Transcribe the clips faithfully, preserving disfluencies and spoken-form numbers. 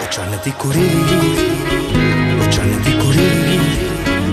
C'hanno di curiri, c'hanno di curiri.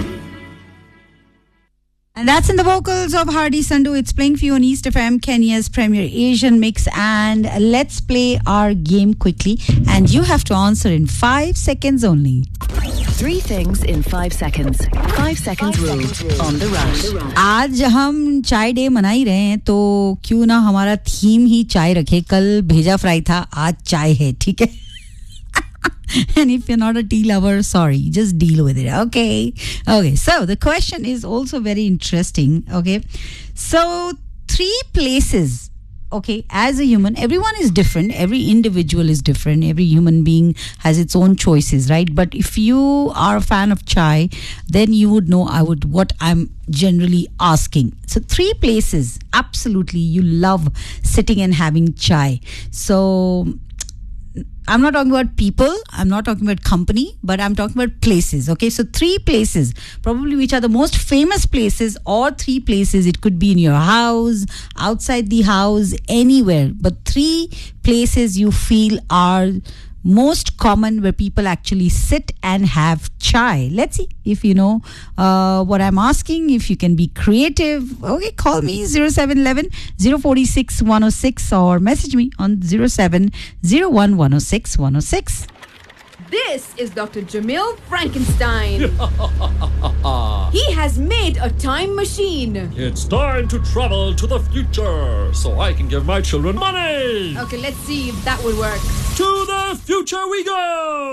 And that's in the vocals of Hardy Sandhu. It's playing for you on East F M, Kenya's premier Asian mix. And let's play our game quickly. And you have to answer in five seconds only. Three things in five seconds. Five seconds rule on the rush. आज हम चाय day मना ही रहे हैं तो क्यों ना हमारा थीम ही चाय रखे. कल भेजा फ्राई था, आज चाय है, ठीक है. And if you're not a tea lover, sorry, just deal with it. Okay. Okay. So the question is also very interesting. Okay. So three places. Okay. As a human, everyone is different. Every individual is different. Every human being has its own choices, right? But if you are a fan of chai, then you would know I would what I'm generally asking. So three places, absolutely, you love sitting and having chai. So I'm not talking about people, I'm not talking about company, but I'm talking about places. Okay, so three places, probably which are the most famous places, or three places. It could be in your house, outside the house, anywhere, but three places you feel are most common where people actually sit and have chai. Let's see if you know uh, what I'm asking, if you can be creative. Okay, call me zero seven one one, zero four six, one oh six or message me on zero seven zero one, one oh six, one oh six. This is Doctor Jamil Frankenstein. He has made a time machine. It's time to travel to the future so I can give my children money. Okay, let's see if that would work. To the future we go.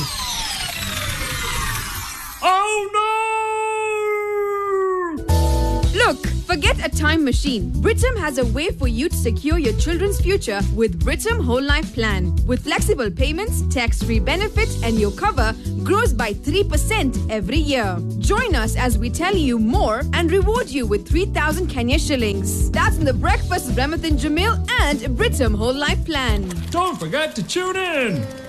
Oh no! Look, forget a time machine. Britam has a way for you to secure your children's future with Britam Whole Life Plan. With flexible payments, tax-free benefits, and your cover grows by three percent every year. Join us as we tell you more and reward you with three thousand Kenya shillings. That's in the breakfast with Ramathan Jamil and Britam Whole Life Plan. Don't forget to tune in.